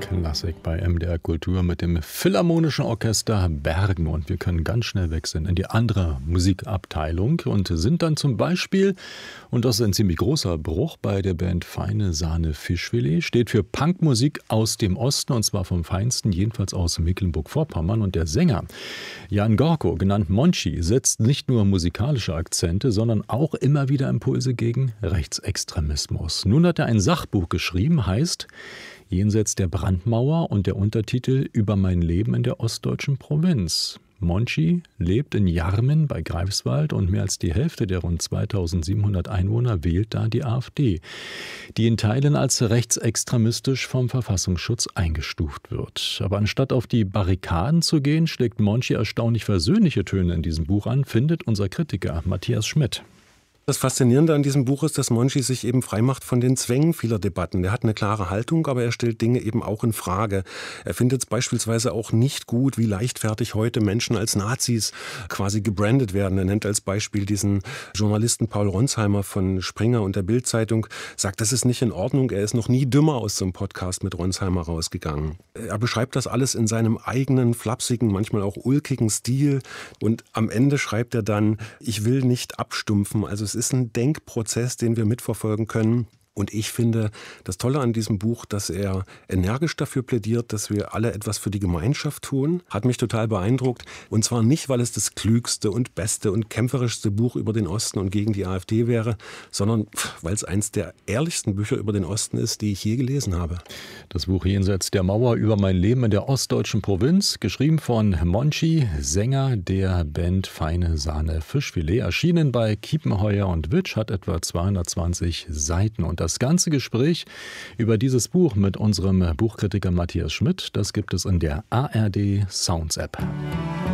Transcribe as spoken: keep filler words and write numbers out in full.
Klassik bei M D R Kultur mit dem Philharmonischen Orchester Bergen. Und wir können ganz schnell wechseln in die andere Musikabteilung und sind dann zum Beispiel, und das ist ein ziemlich großer Bruch, bei der Band Feine Sahne Fischfilet, steht für Punkmusik aus dem Osten, und zwar vom Feinsten, jedenfalls aus Mecklenburg-Vorpommern. Und der Sänger Jan Gorko, genannt Monchi, setzt nicht nur musikalische Akzente, sondern auch immer wieder Impulse gegen Rechtsextremismus. Nun hat er ein Sachbuch geschrieben, heißt Jenseits der Brandmauer, und der Untertitel Über mein Leben in der ostdeutschen Provinz. Monchi lebt in Jarmen bei Greifswald und mehr als die Hälfte der rund zweitausendsiebenhundert Einwohner wählt da die AfD, die in Teilen als rechtsextremistisch vom Verfassungsschutz eingestuft wird. Aber anstatt auf die Barrikaden zu gehen, schlägt Monchi erstaunlich versöhnliche Töne in diesem Buch an, findet unser Kritiker Matthias Schmidt. Das Faszinierende an diesem Buch ist, dass Monchi sich eben freimacht von den Zwängen vieler Debatten. Er hat eine klare Haltung, aber er stellt Dinge eben auch in Frage. Er findet es beispielsweise auch nicht gut, wie leichtfertig heute Menschen als Nazis quasi gebrandet werden. Er nennt als Beispiel diesen Journalisten Paul Ronsheimer von Springer und der Bild-Zeitung, sagt, das ist nicht in Ordnung. Er ist noch nie dümmer aus so einem Podcast mit Ronsheimer rausgegangen. Er beschreibt das alles in seinem eigenen, flapsigen, manchmal auch ulkigen Stil. Und am Ende schreibt er dann, ich will nicht abstumpfen. Also es ist ein Denkprozess, den wir mitverfolgen können. Und ich finde das Tolle an diesem Buch, dass er energisch dafür plädiert, dass wir alle etwas für die Gemeinschaft tun. Hat mich total beeindruckt. Und zwar nicht, weil es das klügste und beste und kämpferischste Buch über den Osten und gegen die AfD wäre, sondern weil es eins der ehrlichsten Bücher über den Osten ist, die ich je gelesen habe. Das Buch Jenseits der Mauer über mein Leben in der ostdeutschen Provinz, geschrieben von Monchi, Sänger der Band Feine Sahne Fischfilet, erschienen bei Kiepenheuer und Witsch, hat etwa zweihundertzwanzig Seiten. Und das ganze Gespräch über dieses Buch mit unserem Buchkritiker Matthias Schmidt, das gibt es in der A R D Sounds App.